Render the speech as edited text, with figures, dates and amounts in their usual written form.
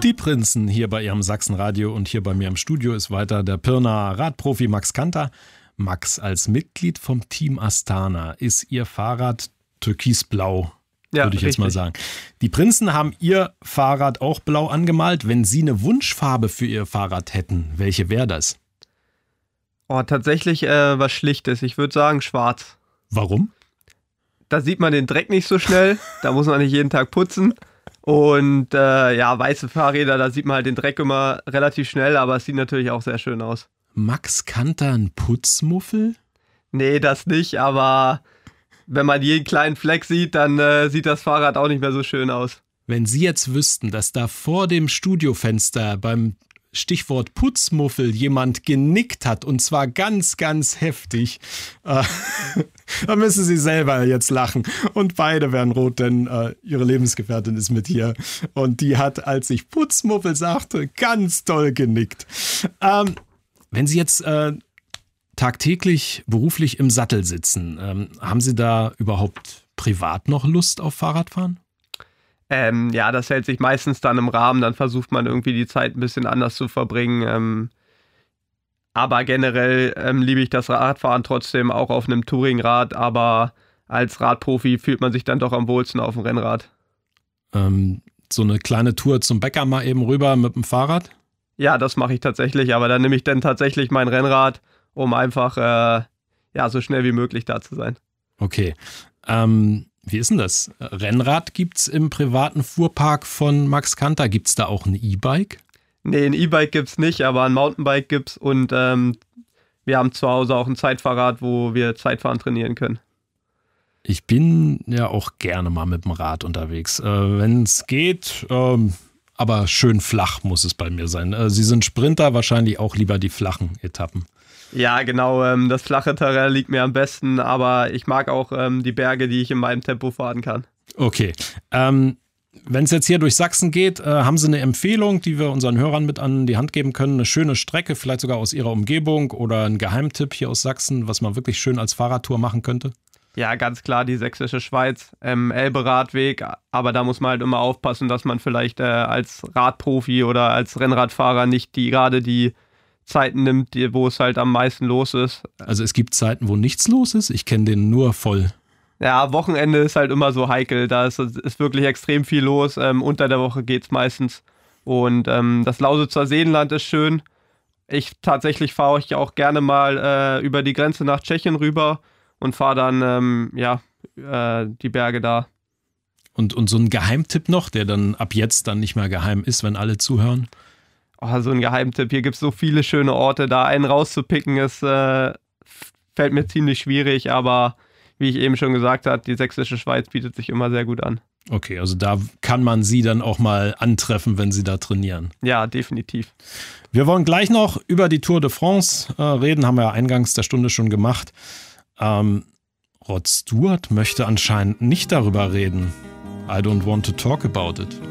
Die Prinzen hier bei Ihrem Sachsenradio und hier bei mir im Studio ist weiter der Pirnaer Radprofi Max Kanter. Max, als Mitglied vom Team Astana ist Ihr Fahrrad türkisblau, würde ich jetzt mal sagen. Die Prinzen haben Ihr Fahrrad auch blau angemalt. Wenn Sie eine Wunschfarbe für Ihr Fahrrad hätten, welche wäre das? Oh, tatsächlich was Schlichtes. Ich würde sagen schwarz. Warum? Da sieht man den Dreck nicht so schnell. Da muss man nicht jeden Tag putzen. Und weiße Fahrräder, da sieht man halt den Dreck immer relativ schnell, aber es sieht natürlich auch sehr schön aus. Max Kanter ein Putzmuffel? Nee, das nicht, aber wenn man jeden kleinen Fleck sieht, dann sieht das Fahrrad auch nicht mehr so schön aus. Wenn Sie jetzt wüssten, dass da vor dem Studiofenster beim Stichwort Putzmuffel jemand genickt hat, und zwar ganz, ganz heftig, da müssen Sie selber jetzt lachen. Und beide werden rot, denn Ihre Lebensgefährtin ist mit hier. Und die hat, als ich Putzmuffel sagte, ganz toll genickt. Wenn Sie jetzt tagtäglich beruflich im Sattel sitzen, haben Sie da überhaupt privat noch Lust auf Fahrradfahren? Das hält sich meistens dann im Rahmen, dann versucht man irgendwie die Zeit ein bisschen anders zu verbringen. Aber generell liebe ich das Radfahren trotzdem auch auf einem Touringrad, aber als Radprofi fühlt man sich dann doch am wohlsten auf dem Rennrad. So eine kleine Tour zum Bäcker mal eben rüber mit dem Fahrrad? Ja, das mache ich tatsächlich, aber dann nehme ich dann tatsächlich mein Rennrad, um einfach so schnell wie möglich da zu sein. Okay. Wie ist denn das? Rennrad gibt's im privaten Fuhrpark von Max Kanter. Gibt's da auch ein E-Bike? Nee, ein E-Bike gibt's nicht, aber ein Mountainbike gibt's und wir haben zu Hause auch ein Zeitfahrrad, wo wir Zeitfahren trainieren können. Ich bin ja auch gerne mal mit dem Rad unterwegs. Wenn es geht, aber schön flach muss es bei mir sein. Sie sind Sprinter, wahrscheinlich auch lieber die flachen Etappen. Ja, genau, das flache Terrain liegt mir am besten, aber ich mag auch die Berge, die ich in meinem Tempo fahren kann. Okay, wenn es jetzt hier durch Sachsen geht, haben Sie eine Empfehlung, die wir unseren Hörern mit an die Hand geben können? Eine schöne Strecke, vielleicht sogar aus Ihrer Umgebung oder ein Geheimtipp hier aus Sachsen, was man wirklich schön als Fahrradtour machen könnte? Ja, ganz klar die Sächsische Schweiz, Elbe-Radweg, aber da muss man halt immer aufpassen, dass man vielleicht als Radprofi oder als Rennradfahrer nicht gerade die Zeiten nimmt, wo es halt am meisten los ist. Also es gibt Zeiten, wo nichts los ist? Ich kenne den nur voll. Ja, Wochenende ist halt immer so heikel, da ist wirklich extrem viel los. Unter der Woche geht's meistens. Und das Lausitzer Seenland ist schön. Tatsächlich fahre ich auch gerne mal über die Grenze nach Tschechien rüber und fahre dann die Berge da. Und so ein Geheimtipp noch, der dann ab jetzt dann nicht mehr geheim ist, wenn alle zuhören? Oh, so ein Geheimtipp. Hier gibt es so viele schöne Orte. Da einen rauszupicken, fällt mir ziemlich schwierig. Aber wie ich eben schon gesagt habe, die Sächsische Schweiz bietet sich immer sehr gut an. Okay, also da kann man Sie dann auch mal antreffen, wenn Sie da trainieren. Ja, definitiv. Wir wollen gleich noch über die Tour de France reden. Haben wir ja eingangs der Stunde schon gemacht. Rod Stewart möchte anscheinend nicht darüber reden. I don't want to talk about it.